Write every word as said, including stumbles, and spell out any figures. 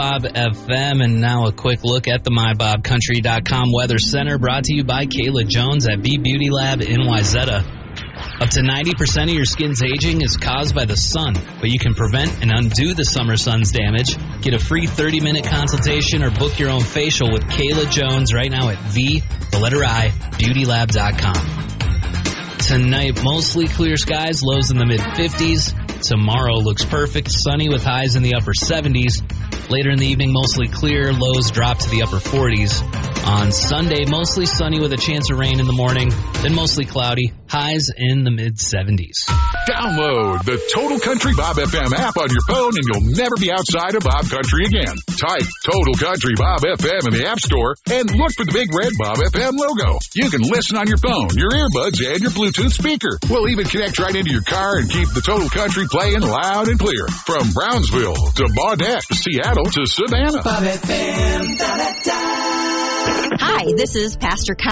Bob F M, and now a quick look at the my bob country dot com Weather Center, brought to you by Kayla Jones at V Beauty Lab in Wayzata. Up to ninety percent of your skin's aging is caused by the sun, but you can prevent and undo the summer sun's damage. Get a free thirty-minute consultation or book your own facial with Kayla Jones right now at V, the letter I, beauty lab dot com. Tonight, mostly clear skies, lows in the mid-fifties. Tomorrow looks perfect, sunny with highs in the upper seventies. Later in the evening, mostly clear, lows drop to the upper forties. On Sunday, mostly sunny with a chance of rain in the morning, then mostly cloudy, highs in the mid-seventies. Download the Total Country Bob F M app on your phone and you'll never be outside of Bob Country again. Type Total Country Bob F M in the App Store and look for the big red Bob F M logo. You can listen on your phone, your earbuds, and your Bluetooth speaker. We'll even connect right into your car and keep the Total Country playing loud and clear. From Brownsville to Baudette, Seattle to Savannah. Bob F M. Da, da, da. Hi, this is Pastor Con.